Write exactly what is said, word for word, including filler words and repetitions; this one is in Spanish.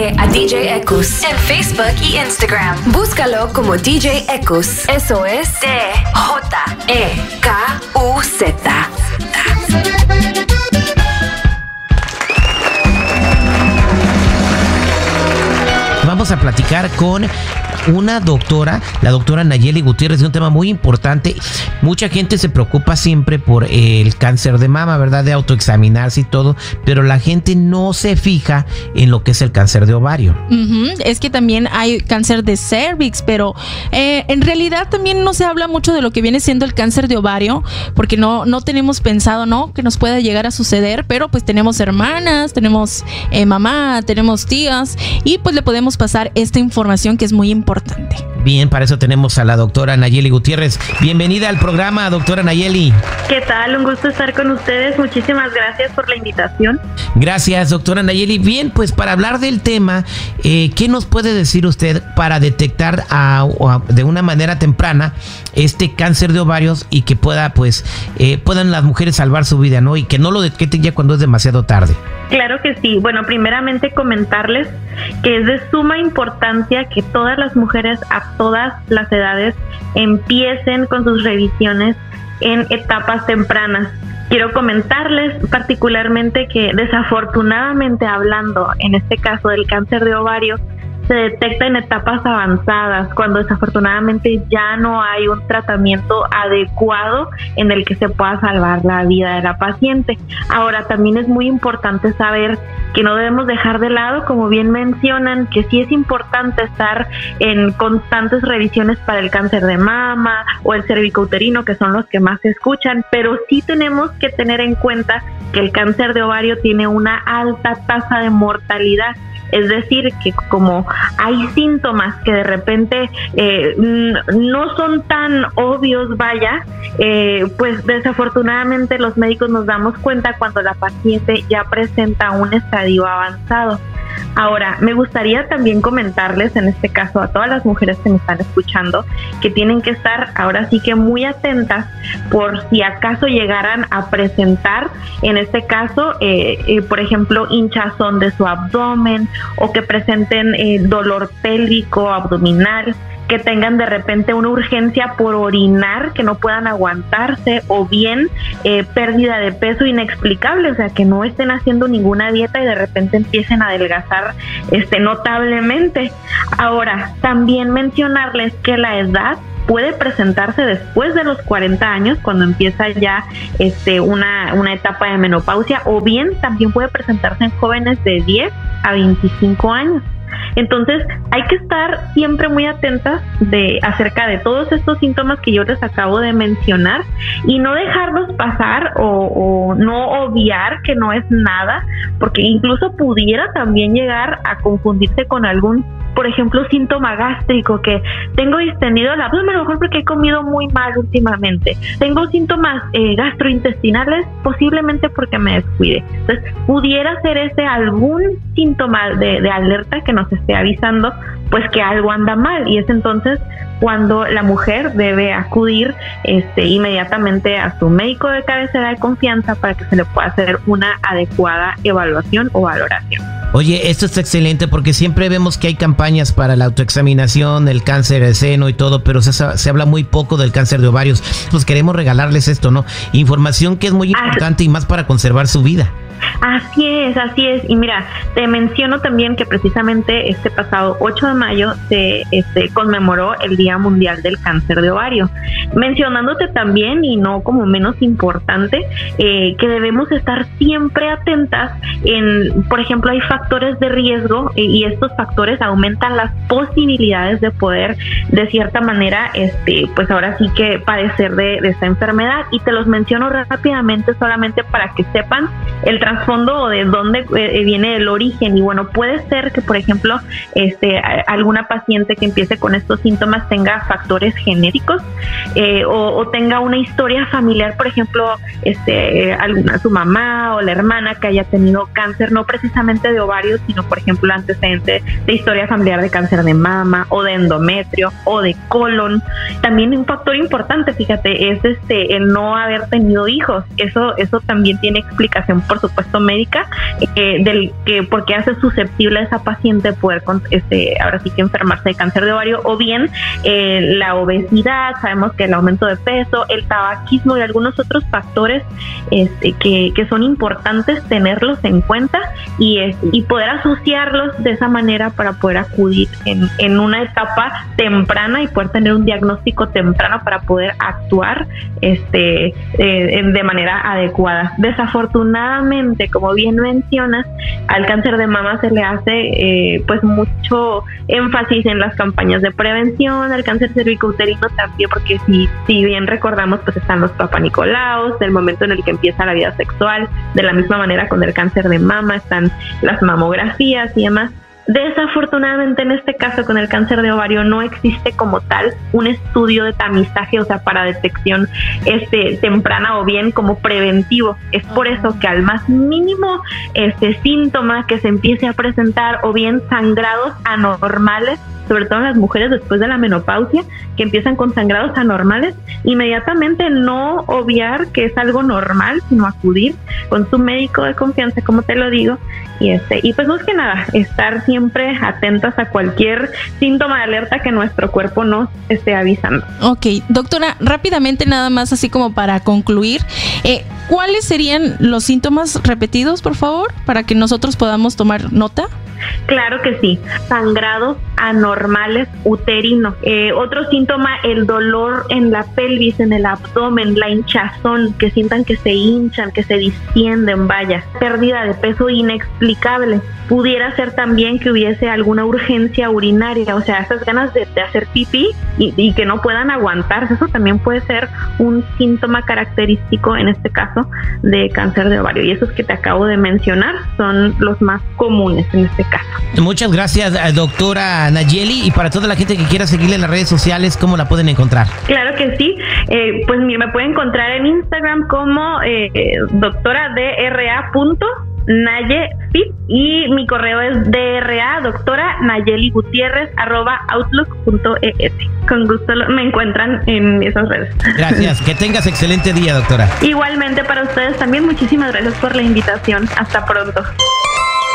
A D J Ekus en Facebook y Instagram. Búscalo como D J Ekus. Eso es D J E K U Z. Vamos a platicar con una doctora, la doctora Nayeli Gutiérrez, de un tema muy importante. Mucha gente se preocupa siempre por el cáncer de mama, ¿verdad? De autoexaminarse y todo, pero la gente no se fija en lo que es el cáncer de ovario. Uh-huh. Es que también hay cáncer de cervix, pero eh, en realidad también no se habla mucho de lo que viene siendo el cáncer de ovario, porque no, no tenemos pensado, ¿no?, que nos pueda llegar a suceder, pero pues tenemos hermanas, tenemos eh, mamá, tenemos tías, y pues le podemos pasar esta información que es muy importante. Bien, para eso tenemos a la doctora Nayeli Gutiérrez. Bienvenida al programa, doctora Nayeli. ¿Qué tal? Un gusto estar con ustedes. Muchísimas gracias por la invitación. Gracias, doctora Nayeli. Bien, pues para hablar del tema, eh, ¿qué nos puede decir usted para detectar a, a, de una manera temprana este cáncer de ovarios y que pueda, pues, eh, puedan las mujeres salvar su vida, ¿no? Y que no lo detecten ya cuando es demasiado tarde. Claro que sí. Bueno, primeramente comentarles que es de suma importancia que todas las mujeres a todas las edades empiecen con sus revisiones en etapas tempranas. Quiero comentarles particularmente que desafortunadamente hablando, en este caso del cáncer de ovario, se detecta en etapas avanzadas, cuando desafortunadamente ya no hay un tratamiento adecuado en el que se pueda salvar la vida de la paciente. Ahora, también es muy importante saber que no debemos dejar de lado, como bien mencionan, que sí es importante estar en constantes revisiones para el cáncer de mama o el cervicouterino, que son los que más se escuchan, pero sí tenemos que tener en cuenta que el cáncer de ovario tiene una alta tasa de mortalidad. Es decir, que como hay síntomas que de repente eh, no son tan obvios, vaya, eh, pues desafortunadamente los médicos nos damos cuenta cuando la paciente ya presenta un estadio avanzado. Ahora, me gustaría también comentarles, en este caso a todas las mujeres que me están escuchando, que tienen que estar ahora sí que muy atentas por si acaso llegaran a presentar, en este caso, eh, eh, por ejemplo, hinchazón de su abdomen o que presenten eh, dolor pélvico, abdominal, que tengan de repente una urgencia por orinar, que no puedan aguantarse, o bien eh, pérdida de peso inexplicable, o sea, que no estén haciendo ninguna dieta y de repente empiecen a adelgazar este, notablemente. Ahora, también mencionarles que la edad puede presentarse después de los cuarenta años, cuando empieza ya este, una, una etapa de menopausia, o bien también puede presentarse en jóvenes de diez a veinticinco años. Entonces hay que estar siempre muy atentas de acerca de todos estos síntomas que yo les acabo de mencionar y no dejarlos pasar o, o no obviar que no es nada, porque incluso pudiera también llegar a confundirse con algún, por ejemplo, síntoma gástrico, que tengo distendido el abdomen, a lo mejor porque he comido muy mal últimamente. Tengo síntomas eh, gastrointestinales, posiblemente porque me descuide. Entonces, pudiera ser ese algún síntoma de, de alerta que nos esté avisando, pues que algo anda mal, y es entonces cuando la mujer debe acudir este, inmediatamente a su médico de cabecera de confianza para que se le pueda hacer una adecuada evaluación o valoración. Oye, esto está excelente porque siempre vemos que hay campañas para la autoexaminación, el cáncer de seno y todo, pero se, se habla muy poco del cáncer de ovarios. Pues queremos regalarles esto, ¿no? Información que es muy importante y más para conservar su vida. Así es, así es. Y mira, te menciono también que precisamente este pasado ocho de mayo se este, conmemoró el Día Mundial del Cáncer de Ovario. Mencionándote también, y no como menos importante, eh, que debemos estar siempre atentas en, por ejemplo, hay factores de riesgo eh, y estos factores aumentan las posibilidades de poder, de cierta manera, este, pues ahora sí que padecer de, de esta enfermedad. Y te los menciono rápidamente solamente para que sepan el trasfondo o de dónde eh, viene el origen. Y bueno, puede ser que, por ejemplo, este, alguna paciente que empiece con estos síntomas tenga factores genéticos eh, o, o tenga una historia familiar, por ejemplo, este, alguna, su mamá o la hermana que haya tenido cáncer, no precisamente de ovarios, sino, por ejemplo, antecedente de historia familiar de cáncer de mama o de endometrio o de colon. También un factor importante, fíjate, es este el no haber tenido hijos. Eso, eso también tiene explicación, por supuesto, supuesto médica, eh, del que porque hace susceptible a esa paciente poder este, ahora sí que enfermarse de cáncer de ovario, o bien eh, la obesidad, sabemos que el aumento de peso, el tabaquismo y algunos otros factores este, que, que son importantes tenerlos en cuenta y, es, y poder asociarlos de esa manera para poder acudir en, en una etapa temprana y poder tener un diagnóstico temprano para poder actuar este, eh, de manera adecuada. Desafortunadamente, como bien mencionas, al cáncer de mama se le hace eh, pues mucho énfasis en las campañas de prevención, al cáncer cervicouterino también, porque si, si bien recordamos, pues están los papanicolaos, del momento en el que empieza la vida sexual, de la misma manera con el cáncer de mama están las mamografías y demás. Desafortunadamente en este caso con el cáncer de ovario no existe como tal un estudio de tamizaje, o sea, para detección este, temprana o bien como preventivo. Es por eso que al más mínimo este síntoma que se empiece a presentar o bien sangrados anormales, sobre todo en las mujeres después de la menopausia, que empiezan con sangrados anormales, inmediatamente no obviar que es algo normal, sino acudir con su médico de confianza, como te lo digo, y este y pues más que nada, estar siempre atentas a cualquier síntoma de alerta que nuestro cuerpo nos esté avisando. Ok, doctora, rápidamente nada más así como para concluir, eh, ¿cuáles serían los síntomas repetidos, por favor, para que nosotros podamos tomar nota? Claro que sí, sangrados anormales uterinos. Eh, otro síntoma, el dolor en la pelvis, en el abdomen, la hinchazón, que sientan que se hinchan, que se distienden, vaya. Pérdida de peso inexplicable. Pudiera ser también que hubiese alguna urgencia urinaria, o sea, esas ganas de, de hacer pipí y, y que no puedan aguantarse. Eso también puede ser un síntoma característico, en este caso, de cáncer de ovario. Y esos que te acabo de mencionar son los más comunes en este caso. Muchas gracias, doctora Nayeli. Y para toda la gente que quiera seguirle en las redes sociales, ¿cómo la pueden encontrar? Claro que sí. Eh, pues mira, me pueden encontrar en Instagram como eh, doctora dra punto nayefit y mi correo es dra doctora nayeli gutierrez arroba outlook punto es. Con gusto lo, me encuentran en esas redes. Gracias. Que tengas excelente día, doctora. Igualmente para ustedes también. Muchísimas gracias por la invitación. Hasta pronto.